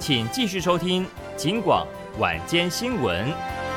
请继续收听警广晚间新闻。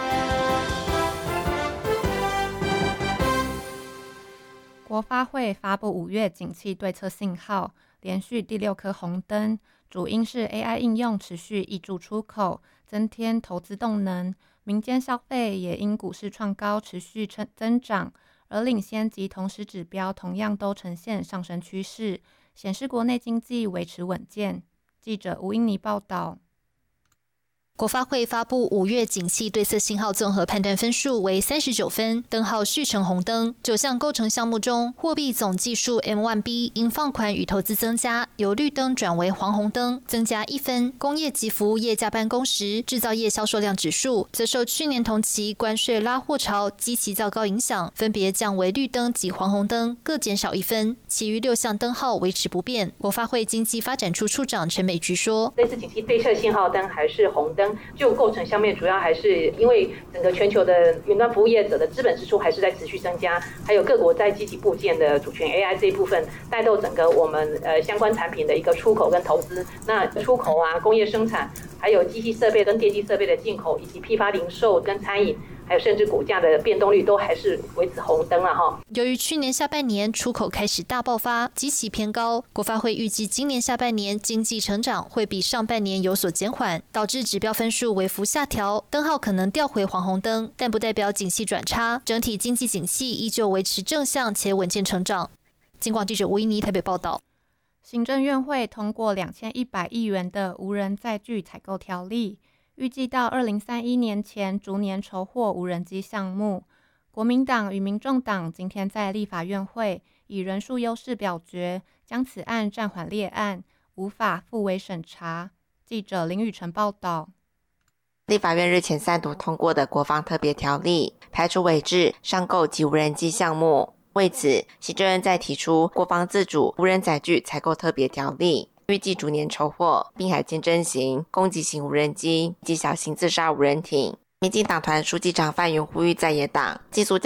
国发会发布5月景气对策信号，连续第6颗红灯，主因是 AI 应用持续挹注出口，增添投资动能，民间消费也因股市创高持续增长，而领先及同时指标同样都呈现上升趋势，显示国内经济维持稳健。记者吴英妮报道。 国发会发布5月景气对策信号综合判断分数为39分，灯号续成红灯。9项构成项目中，货币总计数 M1B 因放款与投资增加，由绿灯转为黄红灯，增加1分。工业及服务业加班工时、制造业销售量指数，则受去年同期关税拉货潮基期较高影响，分别降为绿灯及黄红灯，各减少1分。其余6项灯号维持不变。国发会经济发展处处长陈美菊说：“ 这次景气对策信号灯还是红灯。就构成上面，主要还是因为整个全球的云端服务业者的资本支出还是在持续增加，还有各国在积极部件的主权 AI 这一部分，带动整个我们相关产品的一个出口跟投资。那出口啊，工业生产，还有机器设备跟电机设备的进口，以及批发零售跟餐饮。”还有甚至股价的变动率都还是维持红灯了哈。 由于去年下半年出口开始大爆发，基期偏高，国发会预计今年下半年经济成长会比上半年有所减缓，导致指标分数微幅下调，灯号可能调回黄红灯，但不代表景气转差，整体经济景气依旧维持正向且稳健成长。警广记者吴依妮台北报道。 行政院会通过2100亿元的无人载具采购条例。预计到2031年前逐年筹获无人机项目。国民党与民众党今天在立法院会以人数优势表决，将此案暂缓列案，无法复委审查。记者林宇晨报道。 立法院日前3读通过的国防特别条例，排除委制、商购及无人机项目。为此，行政院再提出国防自主无人载具采购特别条例。预计逐年筹获滨海舰侦型、攻击型无人机及小型自杀无人艇。民进党团书记长范云呼吁在野党尽速